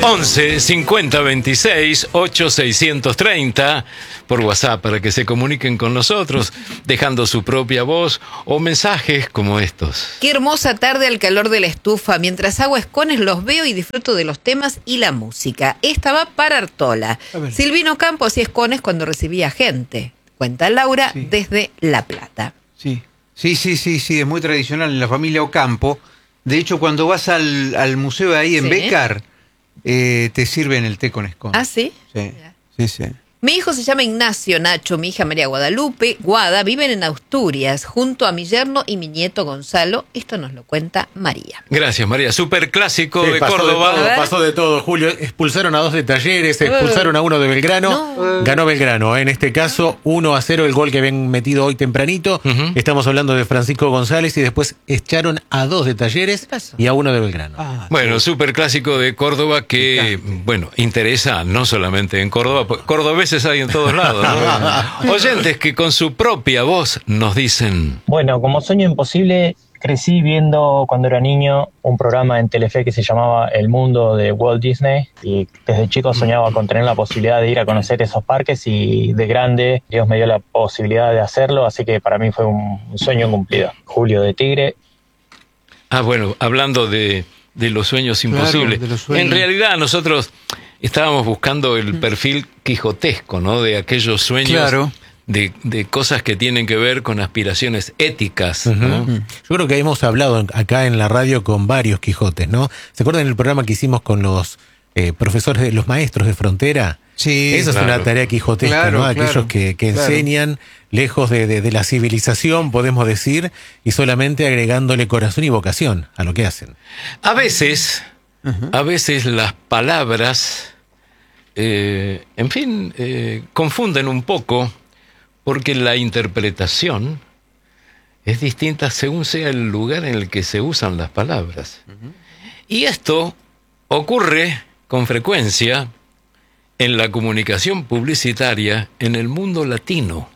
11 50 26 8 630 por WhatsApp para que se comuniquen con nosotros, dejando su propia voz o mensajes como estos. Qué hermosa tarde al calor de la estufa. Mientras hago escones los veo y disfruto de los temas y la música. Esta va para Artola. Silvino Campo hacía escones cuando recibía gente. Cuenta Laura desde La Plata. Sí, es muy tradicional en la familia Ocampo. De hecho, cuando vas al museo de ahí en Bécar, te sirven el té con escones. ¿Ah, sí? Sí. Mi hijo se llama Ignacio, Nacho, mi hija María Guadalupe, Guada, viven en Asturias, junto a mi yerno y mi nieto Gonzalo. Esto nos lo cuenta María. Gracias, María. Súper clásico de Córdoba. Pasó de todo, Julio. Expulsaron a 2 de Talleres, expulsaron a 1 de Belgrano. No. Ganó Belgrano, en este caso 1-0 el gol que habían metido hoy tempranito. Estamos hablando de Francisco González y después echaron a 2 de Talleres y a 1 de Belgrano. Bueno, súper clásico de Córdoba que, bueno, interesa no solamente en Córdoba, pues cordobeses hay en todos lados, ¿no? Oyentes que con su propia voz nos dicen... Bueno, como sueño imposible, crecí viendo cuando era niño un programa en Telefe que se llamaba El Mundo de Walt Disney y desde chico soñaba con tener la posibilidad de ir a conocer esos parques y de grande Dios me dio la posibilidad de hacerlo, así que para mí fue un sueño cumplido. Julio de Tigre. Bueno, hablando de los sueños imposibles. Claro, de los sueños. En realidad nosotros estábamos buscando el perfil quijotesco, ¿no? De aquellos sueños de cosas que tienen que ver con aspiraciones éticas, ¿no? Yo creo que hemos hablado acá en la radio con varios Quijotes, ¿no? ¿Se acuerdan el programa que hicimos con los profesores, los maestros de frontera? Sí, esa es una tarea quijotesca, ¿no? Aquellos que enseñan lejos de la civilización, podemos decir, y solamente agregándole corazón y vocación a lo que hacen. A veces las palabras, confunden un poco porque la interpretación es distinta según sea el lugar en el que se usan las palabras. Y esto ocurre con frecuencia en la comunicación publicitaria en el mundo latino,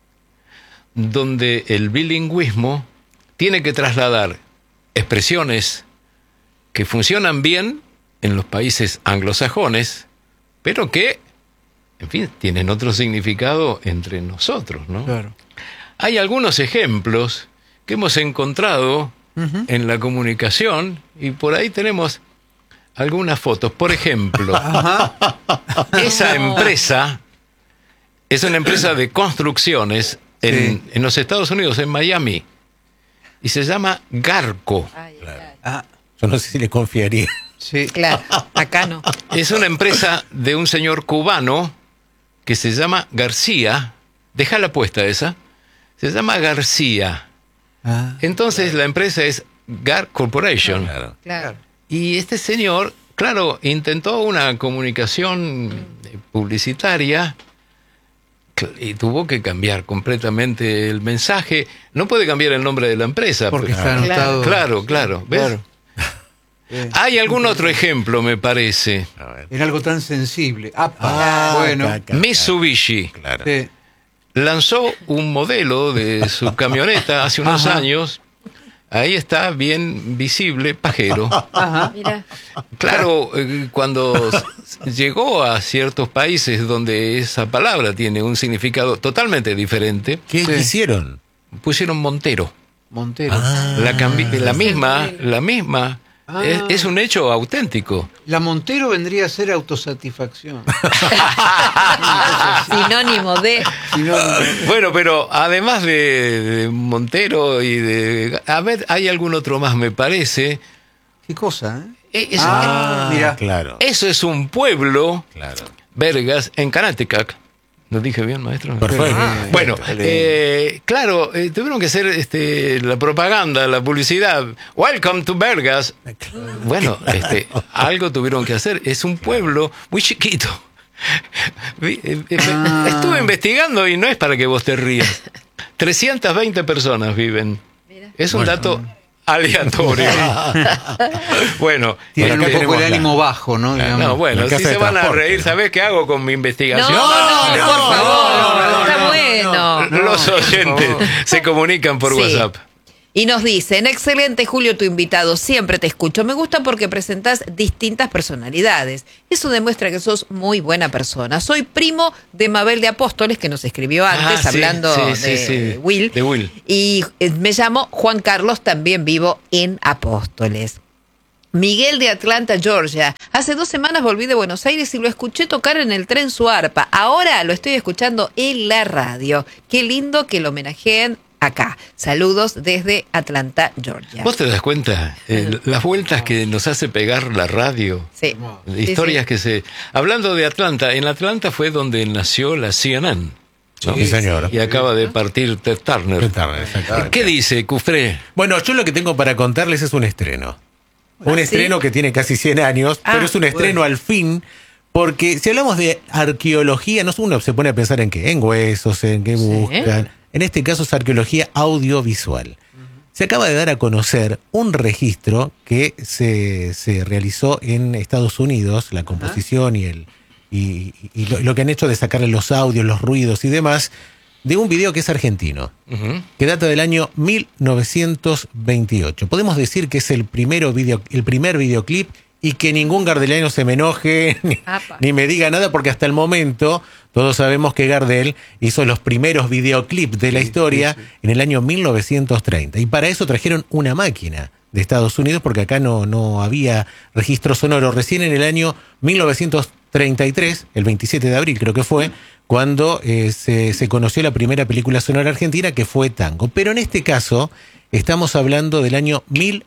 donde el bilingüismo tiene que trasladar expresiones que funcionan bien en los países anglosajones, pero que, en fin, tienen otro significado entre nosotros, ¿no? Claro. Hay algunos ejemplos que hemos encontrado en la comunicación y por ahí tenemos algunas fotos. Por ejemplo, esa empresa es una empresa de construcciones en los Estados Unidos, en Miami, y se llama Garco. Yo no sé si le confiaría. Sí. Claro, acá no. Es una empresa de un señor cubano que se llama García. Déjala puesta esa. Se llama García. Entonces la empresa es Gar Corporation. Claro. Y este señor, claro, intentó una comunicación publicitaria y tuvo que cambiar completamente el mensaje. No puede cambiar el nombre de la empresa. Porque está anotado. Claro. ¿Ves? Hay algún otro ejemplo, me parece. Era algo tan sensible. Bueno. Mitsubishi lanzó un modelo de su camioneta hace unos años. Ahí está bien visible, pajero. Mira. Claro, cuando llegó a ciertos países donde esa palabra tiene un significado totalmente diferente. ¿Qué hicieron? Pusieron Montero. La misma. Es un hecho auténtico. La Montero vendría a ser autosatisfacción. Sinónimo de... Bueno, pero además de Montero y de... A ver, hay algún otro más, me parece. ¿Qué cosa? Mira, claro. Eso es un pueblo, Vergas, en Connecticut. ¿Lo dije bien, maestro? Perfecto. Bueno, claro, tuvieron que hacer la propaganda, la publicidad. Welcome to Vergas. Bueno, algo tuvieron que hacer. Es un pueblo muy chiquito. Estuve investigando y no es para que vos te rías. 320 personas viven. Es un dato aleatorio. Bueno, tienen un poco el ánimo bajo, ¿no? No, bueno, si se van a reír, ¿sabés qué hago con mi investigación? No, por favor, está bueno. Los oyentes se comunican por WhatsApp. Y nos dicen, excelente Julio tu invitado, siempre te escucho, me gusta porque presentás distintas personalidades. Eso demuestra que sos muy buena persona. Soy primo de Mabel de Apóstoles, que nos escribió antes, hablando de Will. De Will. Y me llamo Juan Carlos, también vivo en Apóstoles. Miguel de Atlanta, Georgia. Hace 2 semanas volví de Buenos Aires y lo escuché tocar en el tren su arpa. Ahora lo estoy escuchando en la radio. Qué lindo que lo homenajeen acá. Saludos desde Atlanta, Georgia. ¿Vos te das cuenta? Las vueltas que nos hace pegar la radio. Sí. Historias que se... Hablando de Atlanta, en Atlanta fue donde nació la CNN. ¿No? Sí, señor. Y acaba de partir Ted Turner. ¿Qué dice, Cufré? Bueno, yo lo que tengo para contarles es un estreno. Un estreno que tiene casi 100 años, pero es un estreno al fin, porque si hablamos de arqueología, no uno se pone a pensar en qué, en huesos, en qué buscan. En este caso es arqueología audiovisual. Se acaba de dar a conocer un registro que se realizó en Estados Unidos, la composición y lo que han hecho de sacarle los audios, los ruidos y demás, de un video que es argentino, que data del año 1928. Podemos decir que es el primer videoclip y que ningún gardeliano se me enoje ni me diga nada, porque hasta el momento todos sabemos que Gardel hizo los primeros videoclips de la historia en el año 1930. Y para eso trajeron una máquina de Estados Unidos, porque acá no había registro sonoro. Recién en el año 1933, el 27 de abril creo que fue, cuando se conoció la primera película sonora argentina, que fue Tango. Pero en este caso estamos hablando del año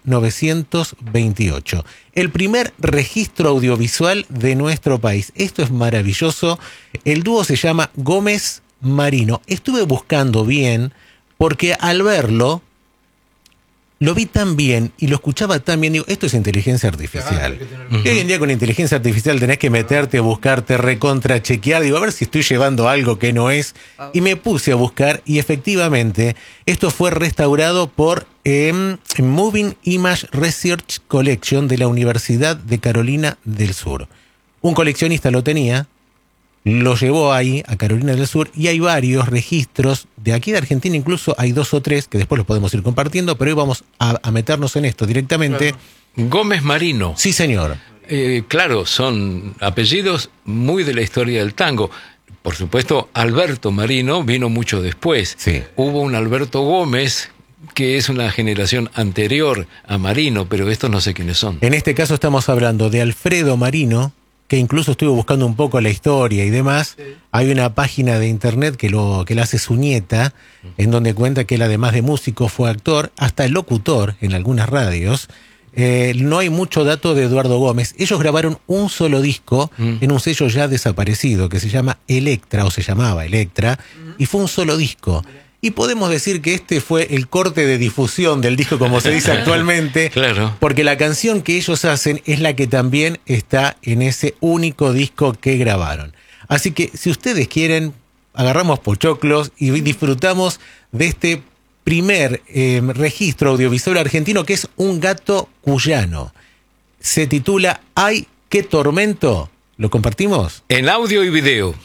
1928. El primer registro audiovisual de nuestro país. Esto es maravilloso. El dúo se llama Gómez Marino. Estuve buscando bien, porque al verlo, lo vi tan bien y lo escuchaba tan bien. Digo, esto es inteligencia artificial. Y hoy en día con inteligencia artificial tenés que meterte, buscarte, recontrachequear. Digo, a ver si estoy llevando algo que no es. Y me puse a buscar y efectivamente esto fue restaurado por Moving Image Research Collection de la Universidad de Carolina del Sur. Un coleccionista lo tenía, lo llevó ahí a Carolina del Sur, y hay varios registros de aquí de Argentina, incluso hay 2 o 3 que después los podemos ir compartiendo, pero hoy vamos a meternos en esto directamente. Gómez Marino. Sí, señor. Claro, son apellidos muy de la historia del tango. Por supuesto, Alberto Marino vino mucho después. Sí. Hubo un Alberto Gómez, que es una generación anterior a Marino, pero estos no sé quiénes son. En este caso estamos hablando de Alfredo Marino, que incluso estuve buscando un poco la historia y demás. Sí. Hay una página de internet que la hace su nieta, en donde cuenta que él, además de músico, fue actor, hasta locutor en algunas radios. No hay mucho dato de Eduardo Gómez. Ellos grabaron un solo disco en un sello ya desaparecido que se llama Electra, o se llamaba Electra, y fue un solo disco. Y podemos decir que este fue el corte de difusión del disco, como se dice actualmente, claro, porque la canción que ellos hacen es la que también está en ese único disco que grabaron. Así que si ustedes quieren, agarramos pochoclos y disfrutamos de este primer registro audiovisual argentino, que es un gato cuyano. Se titula ¡Ay, qué tormento! ¿Lo compartimos? En audio y video.